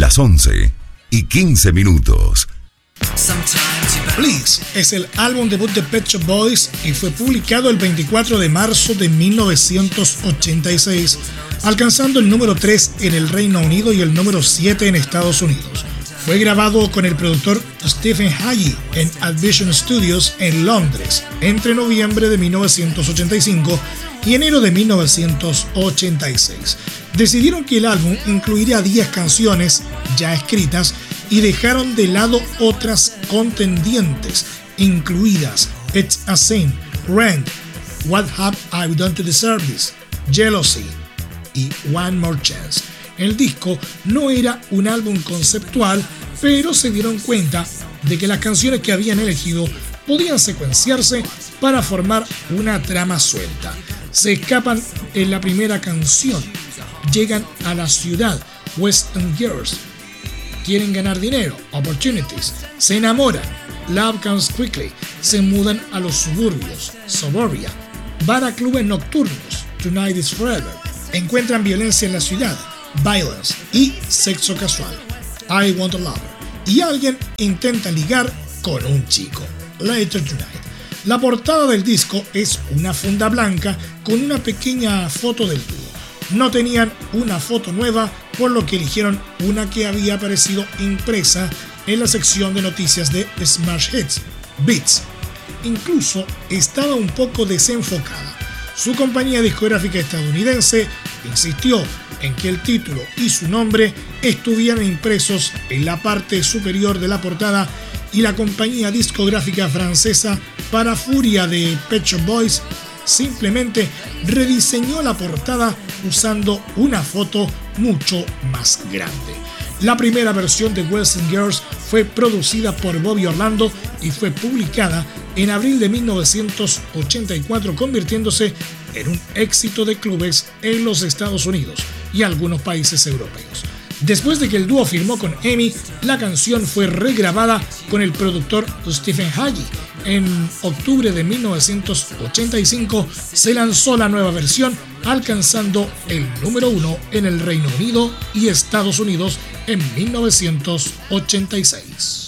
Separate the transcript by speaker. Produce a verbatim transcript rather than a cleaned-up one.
Speaker 1: las once y quince minutos.
Speaker 2: Please es el álbum debut de Pet Shop Boys y fue publicado el veinticuatro de marzo de mil novecientos ochenta y seis, alcanzando el número tres en el Reino Unido y el número siete en Estados Unidos. Fue grabado con el productor Stephen Hagee en Advision Studios en Londres entre noviembre de mil novecientos ochenta y cinco y enero de mil novecientos ochenta y seis. Decidieron que el álbum incluiría diez canciones ya escritas y dejaron de lado otras contendientes, incluidas It's a Sin, Rent, What Have I Done to Deserve This, Jealousy y One More Chance. El disco no era un álbum conceptual, pero se dieron cuenta de que las canciones que habían elegido podían secuenciarse para formar una trama suelta. Se escapan en la primera canción, llegan a la ciudad, Western Girls, quieren ganar dinero, Opportunities, se enamoran, Love Comes Quickly, se mudan a los suburbios, Suburbia, van a clubes nocturnos, Tonight is Forever, encuentran violencia en la ciudad, Violence, y sexo casual, I Want a Lover, y alguien intenta ligar con un chico, Later Tonight. La portada del disco es una funda blanca con una pequeña foto del dúo. No tenían una foto nueva, por lo que eligieron una que había aparecido impresa en la sección de noticias de Smash Hits, Beats. Incluso estaba un poco desenfocada. Su compañía discográfica estadounidense insistió en que el título y su nombre estuvieran impresos en la parte superior de la portada, y la compañía discográfica francesa, para furia de Pet Shop Boys, simplemente rediseñó la portada usando una foto mucho más grande. La primera versión de Western Girls fue producida por Bobby Orlando y fue publicada en abril de mil novecientos ochenta y cuatro, convirtiéndose en un éxito de clubes en los Estados Unidos y algunos países europeos. Después de que el dúo firmó con E M I, la canción fue regrabada con el productor Stephen Hagee. En octubre de mil novecientos ochenta y cinco se lanzó la nueva versión, alcanzando el número uno en el Reino Unido y Estados Unidos en mil novecientos ochenta y seis.